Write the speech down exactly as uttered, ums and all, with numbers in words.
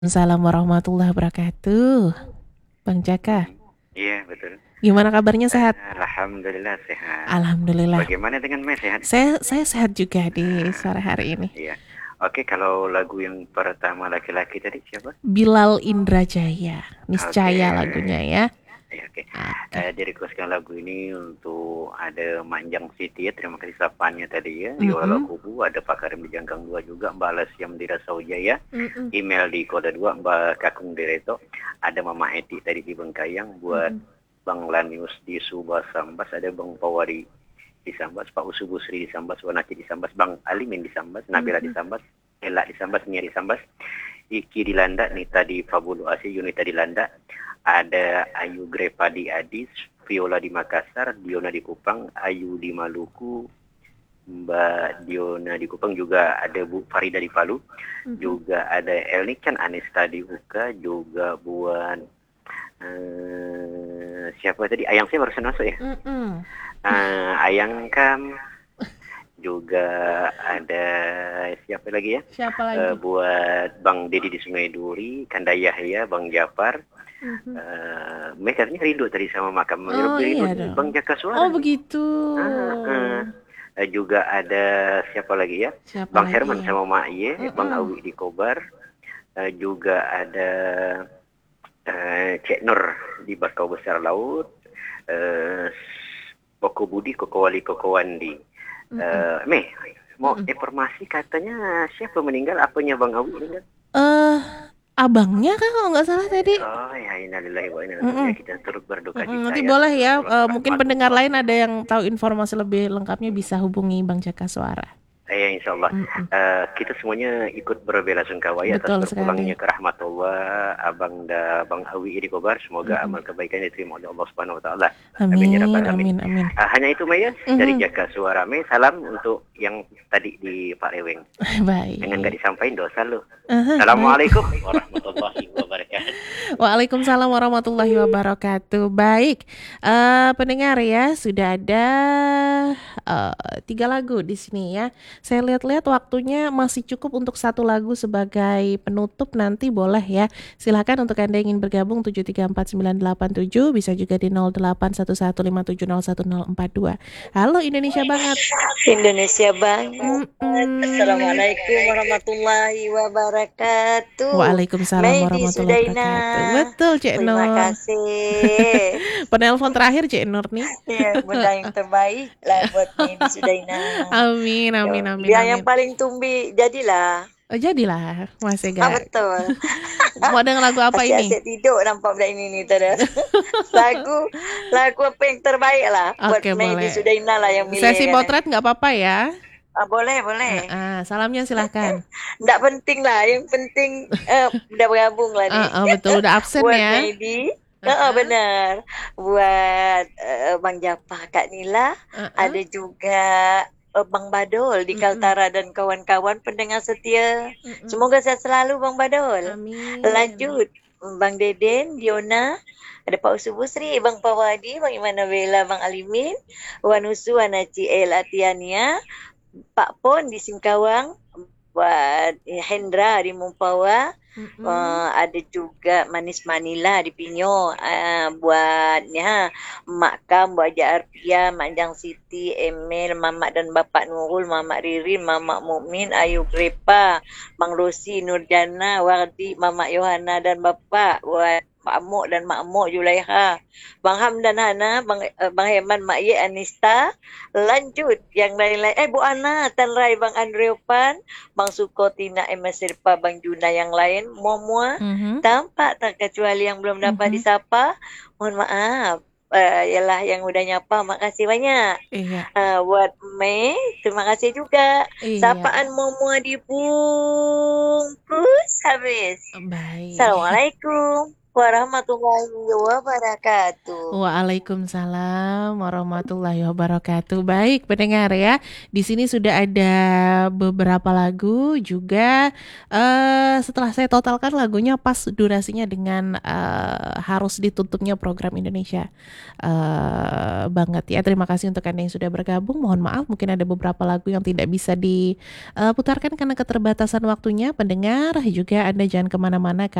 Assalamualaikum warahmatullahi wabarakatuh. Bang Jaka, Mhm. Iya, betul. gimana kabarnya, sehat? Alhamdulillah sehat. Alhamdulillah. Bagaimana dengan Mas, sehat? Saya saya sehat juga di Nah, sore hari ini. iya. Oke, kalau lagu yang pertama laki-laki tadi siapa? Bilal Indrajaya, Oke. niscaya lagunya ya. Ya, oke. Oke. Eh, direkomendasikan lagu ini untuk ada Manjang Siti ya. Terima kasih sapaannya tadi ya. Di Walau Mm-mm. Kubu ada Pak Karim di Jangkang dua juga. Mbak Alas yang di Rasawijaya. Mm-mm. Email di kode dua Mbak Kakung Direto. Ada Mama Eti tadi di Bengkayang. Buat Mm-mm. Bang Lanius di Subah Sambas. Ada Bang Pawari di Sambas. Pak Usu Busri di Sambas. Wanaki di Sambas. Bang Alimin di Sambas. Nabila di Mm-mm. Sambas. Ella di Sambas. Nia di Sambas. Iki di Landa. Nita di Fabulu Asi. Yunita di Landa. Ada Ayu Grepa di Adis, Viola di Makassar, Diona di Kupang, Ayu di Maluku, Mbak Diona di Kupang, juga ada Bu Farida di Palu, Mm-mm. juga ada Elnican Anesta di Uka, juga buat uh, siapa tadi? Ayang saya barusan masuk ya. Mm-mm. Uh, Ayang Kam, juga ada siapa lagi ya? Siapa Uh, lagi? buat Bang Dedi di Sungai Duri, Kanda Yahya, Bang Jafar. Mhm. Uh, Mereka katanya rindu tadi sama makam. Oh Lebih rindu iya nih Bang dong. Jaka Oh Suara nih. begitu. Ah, uh, uh, juga ada siapa lagi ya? Siapa Bang lagi Herman ya? sama Mak Ye, Bang Mm-mm. Awi di Kobar. Uh, juga ada uh, Cek Nur di Bakau Besar Laut. Uh, Koko Budi, Koko Wali, Koko Wandi. Mm-mm. Uh, Meh, mau Mm-mm. informasi katanya siapa meninggal? Apanya Bang Awi meninggal? Eh, abangnya kan kalau nggak salah tadi. Oh ya, innalillahi wa inna ilaihi raji'un. Mm-mm. Ya, kita turut berduka Mm-mm, cita nanti ya. boleh ya, Assalamualaikum eh, mungkin pendengar lain warahmatullahi. ada yang tahu informasi lebih lengkapnya bisa hubungi Bang Jaka Suara. Ya, insya Allah. Mm-mm. Uh, kita semuanya ikut berbela-sungkawa ya atas Betul berpulangnya sekali. ke rahmatullah Abang da Bang Awi ini Kobar. Semoga Mm-mm. amal kebaikan diterima oleh Allah Subhanahu wa taala. Amin ya Amin, rabbal alamin. amin, amin. Uh, hanya itu Maya dari Mhm. Jaka Suara Mei. Salam untuk yang tadi di Pak Reweng. Jangan nggak Baik. disampaikan dosa lu. Aha, baik. Assalamualaikum warahmatullahi wabarakatuh. Waalaikumsalam warahmatullahi wabarakatuh. Baik, eh, pendengar ya, sudah ada eh, tiga lagu di sini ya. Saya lihat-lihat waktunya masih cukup untuk satu lagu sebagai penutup, nanti boleh ya. Silakan untuk Anda yang ingin bergabung tujuh tiga empat sembilan delapan tujuh, bisa juga di nol delapan satu satu lima tujuh nol satu nol empat dua. Halo Indonesia banget. Indonesia banget. Mm-mm. Assalamualaikum warahmatullahi wabarakatuh. Waalaikumsalam Maydi warahmatullahi Sudaina. wabarakatuh. Betul, Cek Terima Nur. kasih. Penelpon terakhir Cek Nur nih. Ya, benda yang terbaik lah buat Maydi Sudaina. Amin, amin, Yo, amin, biar yang amin. paling tumbi jadilah. Oh, jadilah, Mas Ah, Ega. betul. Mau dengar lagu apa ini? Asyik-asyik tidur nampak budak ini ni tada. Lagu lagu apa yang terbaik lah buat Oke, Maydi boleh. Sudaina lah yang Sesi milih kan. potret nggak apa-apa ya? Ah, boleh, boleh. Ah, ah, salamnya silahkan. Nggak penting lah, yang penting eh, udah bergabung lah Ah, nih. ah, betul, udah absen Buat ya. Maydi, Ah, uh, ah, benar. Buat uh, Bang Japa, Kak Nila, ah, ah. ada juga uh, Bang Badol di Mm-mm, Kaltara dan kawan-kawan pendengar setia. mm-mm. Semoga sehat selalu Bang Badol. Amin. Lanjut, Bang Deden, Diona, ada Pak Usu Busri, Bang Pawadi, Bang Iman Nabila, Bang Alimin, Wan Usu, Wan Aci El Atiania, Pak Pon di Singkawang, buat Hendra di Mumpawa, Mm-mm. uh, ada juga Manis Manila di Pinyo, uh, buat ya Mak Kam, buat Haja Arpia, Mak Jang Siti, Emil, Mamak dan Bapak Nurul, Mamak Ririn, Mamak Mukmin, Ayu Grepa, Bang Rosi, Nurjana, Wardi, Mamak Yohana dan Bapak, buat Pak Amok dan Mak Amok Julaiha, Bang Ham dan Hana, Bang uh, Bang Heman, Mak Ye Anista. Lanjut yang lain-lain. Eh Bu Ana, Tan Rai, Bang Andreopan, Bang Suko, Tina, Emma Sirpa, Bang Juna yang lain, semua Mhm, tampak terkecuali yang belum dapat mhm. disapa. Mohon maaf. Uh, yalah yang udah nyapa, makasih banyak. Iya, Uh, buat Mei, terima kasih juga. iya. Sapaan semua dibungkus habis. Baik. Assalamualaikum. warahmatullahi wabarakatuh. Waalaikumsalam warahmatullahi wabarakatuh. Baik, pendengar ya. Di sini sudah ada beberapa lagu juga. eh setelah saya totalkan lagunya pas durasinya dengan eh, harus ditutupnya program Indonesia eh banget ya. Terima kasih untuk Anda yang sudah bergabung. Mohon maaf mungkin ada beberapa lagu yang tidak bisa diputarkan karena keterbatasan waktunya. Pendengar juga Anda jangan kemana-mana